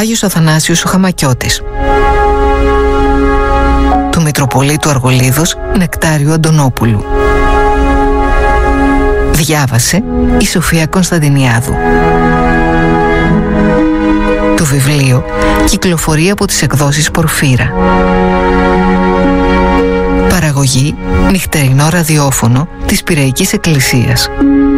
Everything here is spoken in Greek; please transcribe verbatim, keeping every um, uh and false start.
Άγιος Αθανάσιος ο Χαμακιώτης. Του Μητροπολίτου Αργολίδος Νεκτάριου Αντωνόπουλου. Διάβασε η Σοφία Κωνσταντινιάδου. Το βιβλίο κυκλοφορεί από τις εκδόσεις Πορφύρα. Παραγωγή νυχτερινό ραδιόφωνο της Πειραϊκής Εκκλησίας.